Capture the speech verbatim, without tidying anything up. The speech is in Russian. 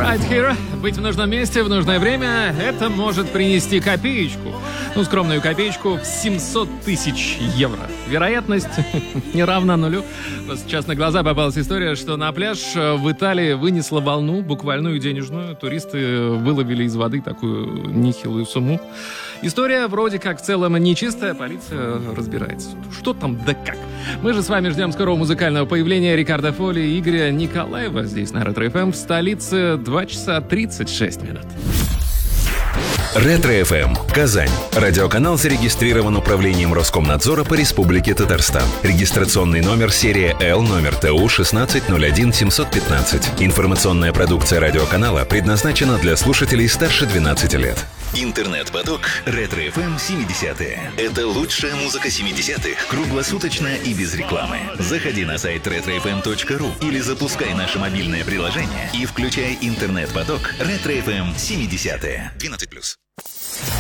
Right here. Быть в нужном месте в нужное время — это может принести копеечку. Ну, скромную копеечку в семьсот тысяч евро. Вероятность не равна нулю. Просто сейчас на глаза попалась история, что на пляж в Италии вынесла волну, буквальную денежную. Туристы выловили из воды такую нехилую сумму. История вроде как в целом нечистая, полиция разбирается. Что там да как. Мы же с вами ждем скорого музыкального появления Рикардо Фоли и Игоря Николаева здесь на Ретро-эф эм в столице два часа тридцать шесть минут. Ретро-эф эм. Казань. Радиоканал зарегистрирован Управлением Роскомнадзора по Республике Татарстан. Регистрационный номер серия Л, номер Т У шестнадцать ноль один семьсот пятнадцать. Информационная продукция радиоканала предназначена для слушателей старше двенадцати лет. Интернет-поток Ретро-эф эм семидесятые. Это лучшая музыка семидесятых, круглосуточно и без рекламы. Заходи на сайт ретро эф эм точка ру или запускай наше мобильное приложение и включай интернет-поток Ретро-эф эм семидесятые. двенадцать плюс.